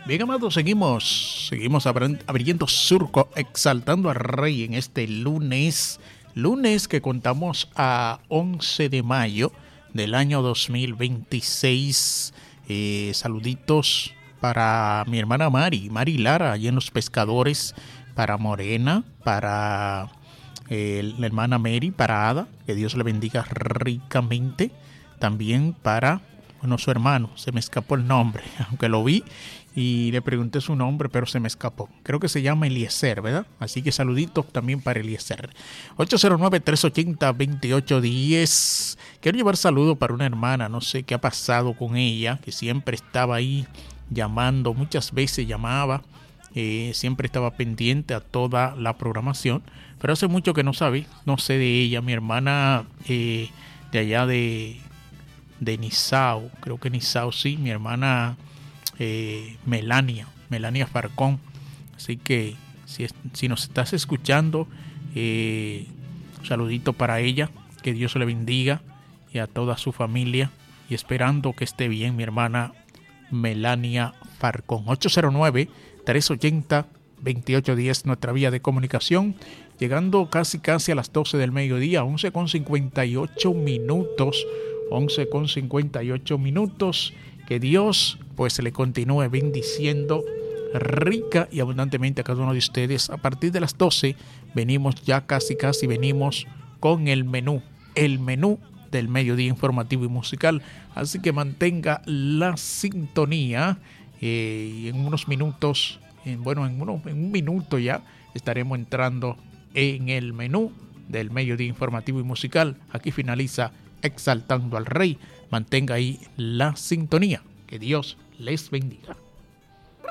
Bien, amados, seguimos abriendo surco, exaltando al Rey en este lunes que contamos a 11 de mayo del año 2026. Saluditos para mi hermana Mari Lara, allí en Los Pescadores, para Morena, para la hermana Mary, para Ada, que Dios le bendiga ricamente. También para, su hermano, se me escapó el nombre, aunque lo vi y le pregunté su nombre, pero se me escapó. Creo que se llama Eliezer, ¿verdad? Así que saluditos también para Eliezer. 809-380-2810. Quiero llevar saludo para una hermana, no sé qué ha pasado con ella, que siempre estaba ahí llamando, muchas veces llamaba, siempre estaba pendiente a toda la programación, pero hace mucho que no sé de ella. Mi hermana de allá de Nizao, creo que Nizao, sí, mi hermana Melania Farcón. Así que si nos estás escuchando, un saludito para ella, que Dios le bendiga, y a toda su familia, y esperando que esté bien mi hermana Melania Farcón. 809-380-2810, nuestra vía de comunicación, llegando casi a las 12 del mediodía, 11:58 minutos. 11:58 minutos. Que Dios pues le continúe bendiciendo rica y abundantemente a cada uno de ustedes. A partir de las 12 venimos ya casi venimos con el menú del mediodía informativo y musical. Así que mantenga la sintonía, y en unos minutos, en un minuto ya estaremos entrando en el menú del mediodía informativo y musical. Aquí finaliza Exaltando al Rey. Mantenga ahí la sintonía. Que Dios les bendiga.